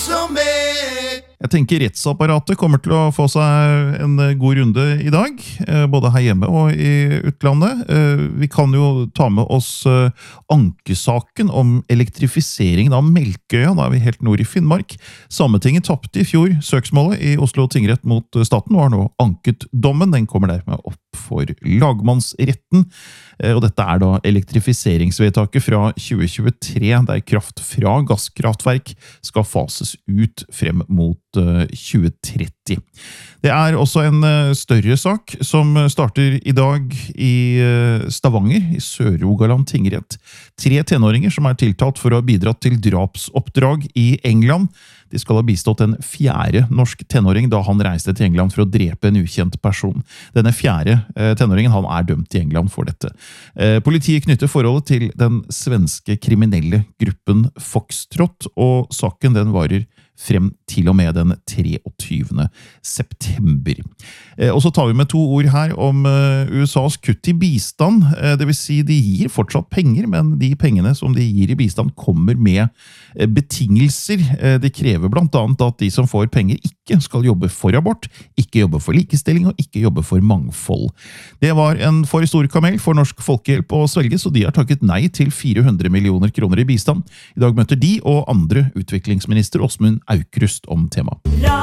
som meg. Jeg tenker rettsapparatet kommer til å få seg en god runde i dag, både her hjemme og i utlandet. Vi kan jo ta med oss ankesaken om elektrifiseringen av Melkøya, da er vi helt nord i Finnmark. Sametinget tappte i fjor søksmålet i Oslo tingrett mot staten, og har nå anket dommen. Den kommer dermed opp for lagmannsretten, og dette er da elektrifiseringsvedtaket fra 2023, der kraft fra gasskraftverk skal fases ut frem mot 2030. Det er også en større sak som starter i dag i Stavanger, i Sør-Rogaland tingrett. 3 tenåringer som er tiltalt for å ha bidratt til drapsoppdrag i England. De skal ha bistått en 4. norsk tenåring da han reiste til England for å drepe en ukjent person. Denne 4. tenåringen han er dømt i England for dette. Politiet knytter forholdet til den svenske kriminelle gruppen Foxtrot, og saken den varer frem til og med den 23. september. Og så tar vi med 2 ord her om USAs kutt i bistand. Det vil si, de gir fortsatt penger, men de pengene som de gir i bistand kommer med betingelser. De krever blant annet at de som får penger ikke skal jobbe for abort, ikke jobbe for likestilling og ikke jobbe for mangfold. Det var en for stor kamel for Norsk Folkehjelp å svelge, så de har takket nei til 400 millioner kroner i bistand. I dag møter de og andre utviklingsminister Åsmund Aukrust om temaet.